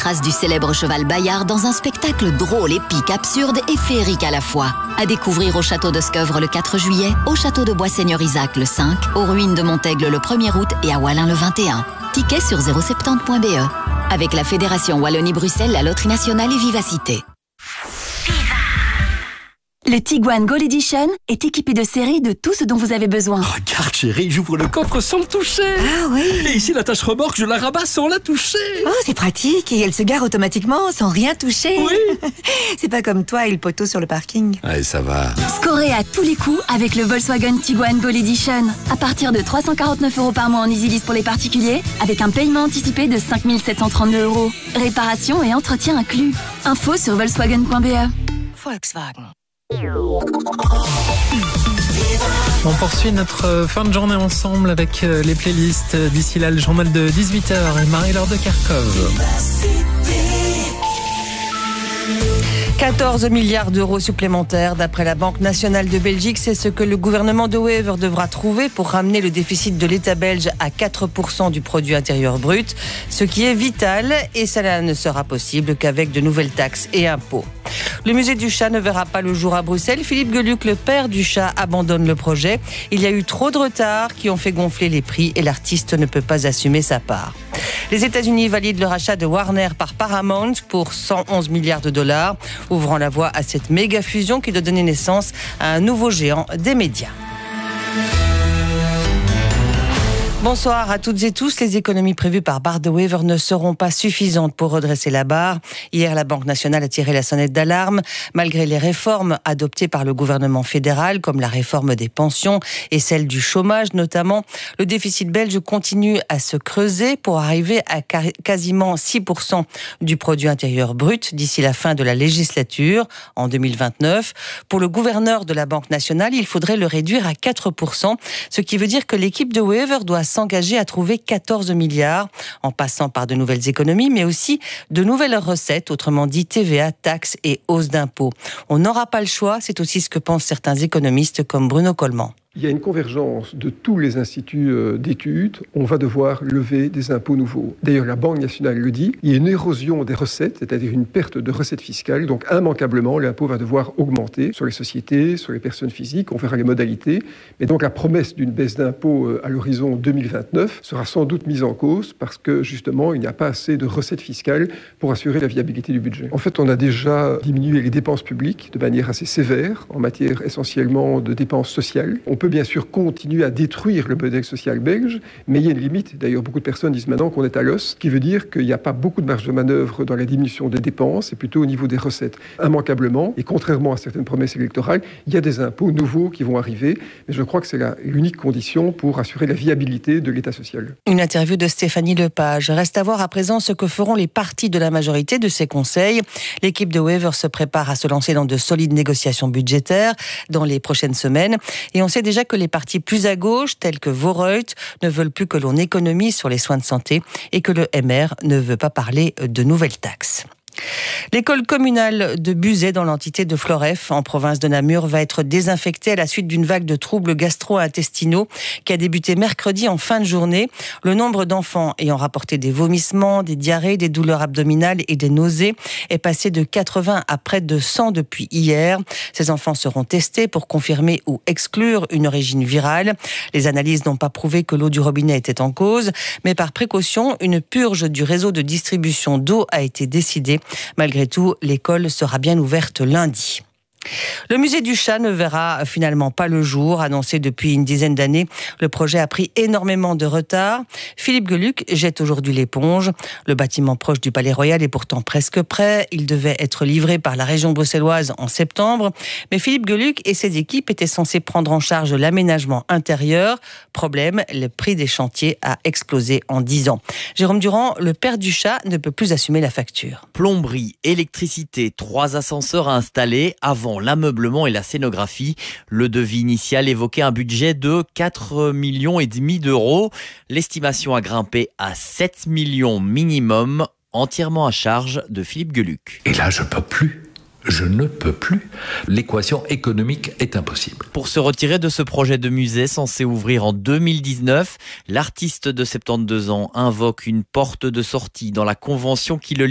traces du célèbre cheval Bayard dans un spectacle drôle, épique, absurde et féerique à la fois. À découvrir au château de Sceuvres le 4 juillet, au château de Bois-Seigneur Isaac le 5, aux ruines de Montaigle le 1er août et à Wallin le 21. Tickets sur 070.be. Avec la Fédération Wallonie-Bruxelles, la Loterie Nationale et Vivacité. Le Tiguan Gold Edition est équipé de série de tout ce dont vous avez besoin. Regarde chérie, j'ouvre le coffre sans le toucher. Ah oui. Et ici l'attache remorque, je la rabats sans la toucher. Oh, c'est pratique et elle se gare automatiquement sans rien toucher. Oui. C'est pas comme toi et le poteau sur le parking. Allez, ça va. Scorez à tous les coups avec le Volkswagen Tiguan Gold Edition. À partir de 349 € par mois en EasyLease pour les particuliers, avec un paiement anticipé de 5 732 €. Réparation et entretien inclus. Info sur volkswagen.be. Volkswagen. On poursuit notre fin de journée ensemble avec les playlists. D'ici là, le journal de 18h et Marie-Laure de Kerkhove. 14 milliards d'euros supplémentaires d'après la Banque nationale de Belgique. C'est ce que le gouvernement de Wever devra trouver pour ramener le déficit de l'État belge à 4% du produit intérieur brut, ce qui est vital et cela ne sera possible qu'avec de nouvelles taxes et impôts. Le musée du chat ne verra pas le jour à Bruxelles. Philippe Geluck, le père du chat, abandonne le projet. Il y a eu trop de retard qui ont fait gonfler les prix et l'artiste ne peut pas assumer sa part. Les États-Unis valident le rachat de Warner par Paramount pour 111 milliards de dollars, ouvrant la voie à cette méga fusion qui doit donner naissance à un nouveau géant des médias. Bonsoir à toutes et tous. Les économies prévues par Bart de Wever ne seront pas suffisantes pour redresser la barre. Hier, la Banque nationale a tiré la sonnette d'alarme. Malgré les réformes adoptées par le gouvernement fédéral, comme la réforme des pensions et celle du chômage notamment, le déficit belge continue à se creuser pour arriver à quasiment 6% du produit intérieur brut d'ici la fin de la législature en 2029. Pour le gouverneur de la Banque nationale, il faudrait le réduire à 4%, ce qui veut dire que l'équipe de Wever doit s'engager à trouver 14 milliards en passant par de nouvelles économies, mais aussi de nouvelles recettes, autrement dit TVA, taxes et hausses d'impôts. On n'aura pas le choix, c'est aussi ce que pensent certains économistes comme Bruno Coleman. Il y a une convergence de tous les instituts d'études. On va devoir lever des impôts nouveaux. D'ailleurs, la Banque nationale le dit. Il y a une érosion des recettes, c'est-à-dire une perte de recettes fiscales. Donc, immanquablement, l'impôt va devoir augmenter sur les sociétés, sur les personnes physiques. On verra les modalités. Mais donc, la promesse d'une baisse d'impôts à l'horizon 2029 sera sans doute mise en cause parce que, justement, il n'y a pas assez de recettes fiscales pour assurer la viabilité du budget. En fait, on a déjà diminué les dépenses publiques de manière assez sévère, en matière essentiellement de dépenses sociales. On peut bien sûr continuer à détruire le modèle social belge, mais il y a une limite. D'ailleurs, beaucoup de personnes disent maintenant qu'on est à l'os, ce qui veut dire qu'il n'y a pas beaucoup de marge de manœuvre dans la diminution des dépenses, et plutôt au niveau des recettes. Immanquablement, et contrairement à certaines promesses électorales, il y a des impôts nouveaux qui vont arriver, mais je crois que c'est l'unique condition pour assurer la viabilité de l'État social. Une interview de Stéphanie Lepage. Reste à voir à présent ce que feront les partis de la majorité de ces conseils. L'équipe de Wever se prépare à se lancer dans de solides négociations budgétaires dans les prochaines semaines, et on sait déjà que les partis plus à gauche, tels que Vooruit, ne veulent plus que l'on économise sur les soins de santé et que le MR ne veut pas parler de nouvelles taxes. L'école communale de Buzet dans l'entité de Floreffe, en province de Namur, va être désinfectée à la suite d'une vague de troubles gastro-intestinaux qui a débuté mercredi en fin de journée. Le nombre d'enfants ayant rapporté des vomissements, des diarrhées, des douleurs abdominales et des nausées est passé de 80 à près de 100 depuis hier. Ces enfants seront testés pour confirmer ou exclure une origine virale. Les analyses n'ont pas prouvé que l'eau du robinet était en cause, mais par précaution, une purge du réseau de distribution d'eau a été décidée. Malgré tout, l'école sera bien ouverte lundi. Le musée du chat ne verra finalement pas le jour. Annoncé depuis une dizaine d'années, le projet a pris énormément de retard. Philippe Geluck jette aujourd'hui l'éponge. Le bâtiment proche du Palais Royal est pourtant presque prêt. Il devait être livré par la région bruxelloise en septembre. Mais Philippe Geluck et ses équipes étaient censés prendre en charge l'aménagement intérieur. Problème, le prix des chantiers a explosé en 10 ans. Jérôme Durand, le père du chat, ne peut plus assumer la facture. Plomberie, électricité, 3 ascenseurs à installer avant l'ameublement et la scénographie. Le devis initial évoquait un budget de 4,5 millions d'euros. L'estimation a grimpé à 7 millions minimum, entièrement à charge de Philippe Geluck. Et là, je peux plus. Je ne peux plus. L'équation économique est impossible. Pour se retirer de ce projet de musée censé ouvrir en 2019, l'artiste de 72 ans invoque une porte de sortie dans la convention qui le